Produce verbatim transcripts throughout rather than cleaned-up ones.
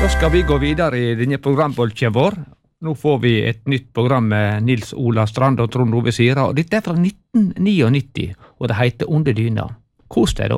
Så skal vi gå videre i denne programbolkjen vår. Nå får vi et nytt program med Nils Ola Strand og Trond Ove Sira, og dette er fra nitten nittini, og det heter Under dyna. Kos deg da.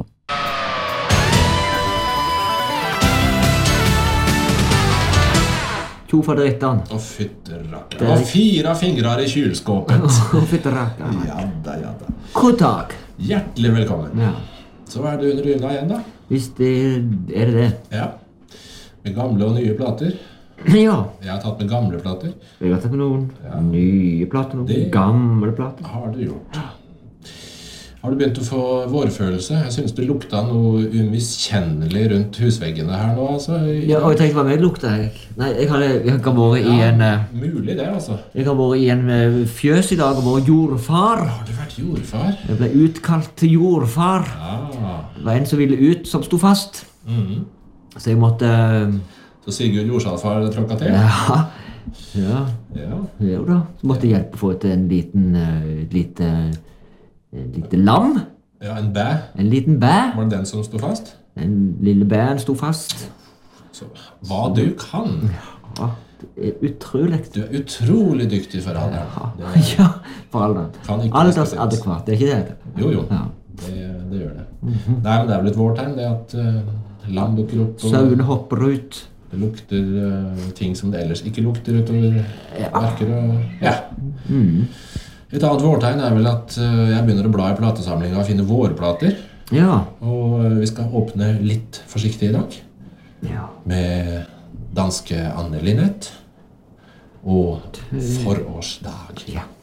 To for drittene. Å, fytterakker. Og fire fingrer i kjøleskåpet. Å, fytterakker. Ja da, ja da. God dag. Hjertelig velkommen. Ja. Så er det under dyna igjen da. Hvis det er det det. Ja. Med gamle og nye plater. Ja. Jeg har tatt med gamle plater. Jeg har tatt med noen Ja. nye plater, noen Det- gamle plater. Har du gjort. Har du begynt å få vårfølelse? Jeg synes det lukta noe umiskjennelig rundt husveggene her nå, altså. Ja, og jeg tenkte, hva med lukta jeg? Nei, jeg har, jeg har vært i Ja, en... eh, mulig det, altså. Jeg har vært i en eh, fjøs i dag og vært jordfar. Har du vært jordfar? Jeg ble utkalt til jordfar. Ja. Det var en som ville ut, som sto fast. Mhm. Så jeg måtte... eh, Så Sigurd Jorsalfar tråkka til? Ja, ja, Ja. jo da. Så måtte jeg hjelpe få til en liten, eh, et lite, et lite lam. Ja, en bæ. En liten bæ. Var det den som stod fast? Den lille bæen sto fast. Så, hva du kan. Ja, det er utrolig. Du er utrolig dyktig for alderen. Ja, ja, for alderen. Kan ikke Aldersadekvat, det er ikke det? Jo, jo. Ja. Det, det gjør det. Nei, men det er vel et vårtegn, det at uh, lam dukker opp, og Sauene hopper ut. det lukter uh, ting som det ellers ikke lukter utover Ja. marker og... Ja. Mm. Et annet vårtegn er vel at uh, jeg begynner å bla i platesamlinga og finne vårplater. Ja. Og uh, vi skal åpne litt forsiktig i dag Ja. med danske Anne Linnet og Forårsdag. Ja.